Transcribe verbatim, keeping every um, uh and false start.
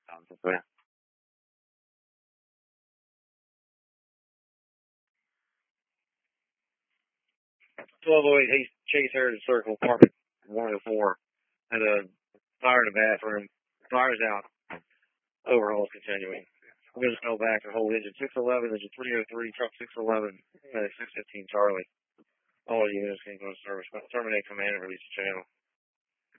Okay. twelve oh eight Chase Heritage Circle, apartment one oh four. Had a fire in the bathroom. Fire's out. Overhaul's continuing. We're going to go back and hold engine six eleven, engine three oh three, truck six eleven, medic six fifteen Charlie. All units can go to service. Terminate command and release the channel.